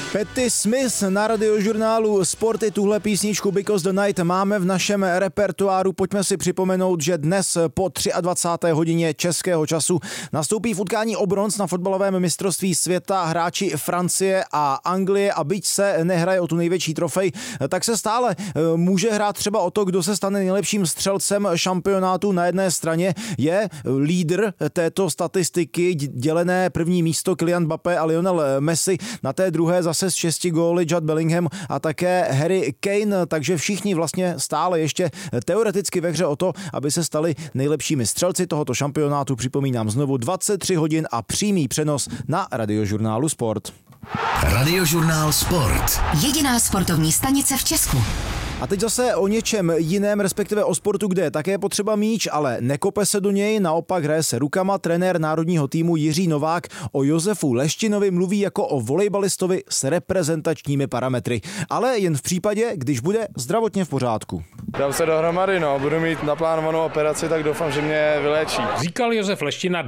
Patti Smith na Radiožurnálu Sporty. Tuhle písničku Because the Night máme v našem repertoáru. Pojďme si připomenout, že dnes po 23. hodině českého času nastoupí v utkání o bronz na fotbalovém mistrovství světa hráči Francie a Anglie, a byť se nehraje o tu největší trofej, tak se stále může hrát třeba o to, kdo se stane nejlepším střelcem šampionátu. Na jedné straně je lídr této statistiky, dělené první místo Kylian Mbappé a Lionel Messi, na té druhé zase s 6 góly Jude Bellingham a také Harry Kane, takže všichni vlastně stále ještě teoreticky ve hře o to, aby se stali nejlepšími střelci tohoto šampionátu. Připomínám znovu 23 hodin a přímý přenos na Radiožurnálu Sport. Radiožurnál Sport. Jediná sportovní stanice v Česku. A teď zase o něčem jiném, respektive o sportu, kde je také potřeba míč, ale nekope se do něj, naopak hraje se rukama. Trenér národního týmu Jiří Novák o Josefu Leštinovi mluví jako o volejbalistovi s reprezentačními parametry, ale jen v případě, když bude zdravotně v pořádku. Dám se dohromady, budu mít naplánovanou operaci, tak doufám, že mě vyléčí. Říkal Josef Leština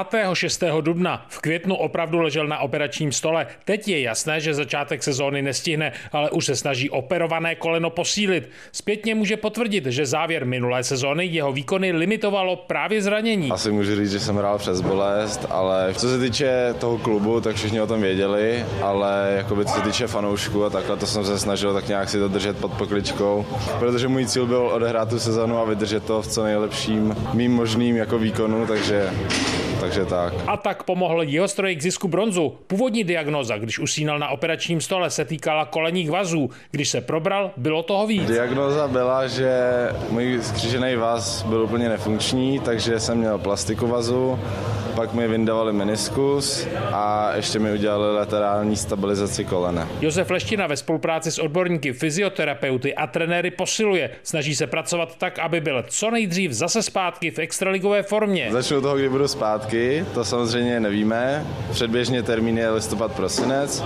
26. dubna. V květnu opravdu ležel na operačním stole. Teď je jasné, že začátek sezóny nestihne, ale už se snaží operované koleno posílit. Zpětně může potvrdit, že závěr minulé sezóny jeho výkony limitovalo právě zranění. Asi můžu říct, že jsem hrál přes bolest, ale co se týče toho klubu, tak všichni o tom věděli, ale jakoby co se týče fanoušků a takhle, to jsem se snažil tak nějak si to držet pod pokličkou, protože můj cíl byl odehrát tu sezonu a vydržet to v co nejlepším mým možným jako výkonu, takže tak. A tak pomohl Jihostroji k zisku bronzu. Původní diagnóza, když usínal na operačním stole, se týkala kolenních vazů. Když se probral, bylo toho víc. Diagnóza byla, že můj skřížený vaz byl úplně nefunkční, takže jsem měl plastiku vazu, pak mi vyndavali meniskus a ještě mi udělali laterální stabilizaci kolene. Josef Leština ve spolupráci s odborníky, fyzioterapeuty a trenéry posiluje. Snaží se pracovat tak, aby byl co nejdřív zase zpátky v extraligové formě. Začnu toho, kdy budu zpátky, to samozřejmě nevíme. Předběžně termín je listopad, prosinec.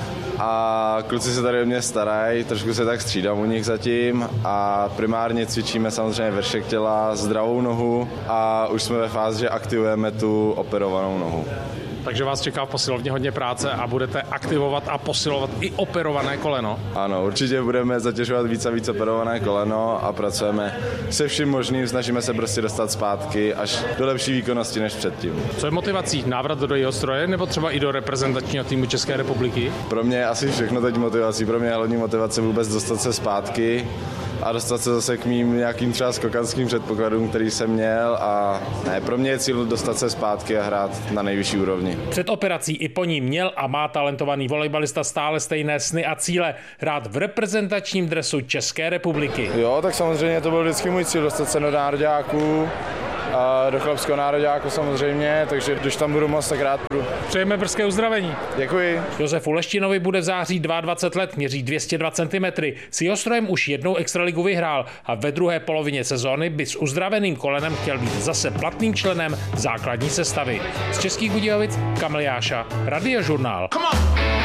A kluci se tady o mě starají, trošku se tak střídám u nich zatím a primárně cvičíme samozřejmě vršek těla, zdravou nohu a už jsme ve fázi, že aktivujeme tu operovanou nohu. Takže vás čeká v posilovně hodně práce a budete aktivovat a posilovat i operované koleno? Ano, určitě budeme zatěžovat víc a víc operované koleno a pracujeme se vším možným, snažíme se prostě dostat zpátky až do lepší výkonnosti než předtím. Co je motivací? Návrat do Jihostroje nebo třeba i do reprezentačního týmu České republiky? Pro mě je asi všechno teď motivací. Pro mě je hlavní motivace vůbec dostat se zpátky a dostat se zase k mým nějakým třeba skokanským předpokladům, který jsem měl, a ne, pro mě je cíl dostat se zpátky a hrát na nejvyšší úrovni. Před operací i po ní měl a má talentovaný volejbalista stále stejné sny a cíle: hrát v reprezentačním dresu České republiky. Jo, tak samozřejmě to byl vždycky můj cíl, dostat se do nároďáků, do chlapského nároďáku samozřejmě, takže když tam budu moc, tak rád budu. Přejeme brzké uzdravení. Děkuji. Josefu Leštinovi bude v září 22 let, měří 202 cm. S Jihostrojem už jednou extraligu vyhrál a ve druhé polovině sezóny by s uzdraveným kolenem chtěl být zase platným členem základní sestavy. Z Českých Budějovic Kamil Jáša, Radiožurnál.